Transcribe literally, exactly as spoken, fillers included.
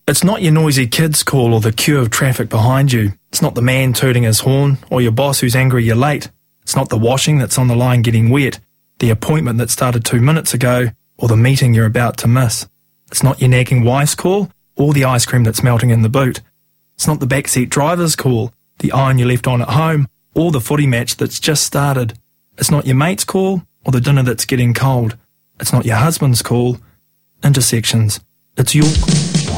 It's not your noisy kids call or the queue of traffic behind you. It's not the man tooting his horn or your boss who's angry you're late. It's not the washing that's on the line getting wet, the appointment that started two minutes ago, or the meeting you're about to miss. It's not your nagging wife's call or the ice cream that's melting in the boot. It's not the backseat driver's call, the iron you left on at home, or the footy match that's just started. It's not your mate's call or the dinner that's getting cold. It's not your husband's call. Intersections. It's your call.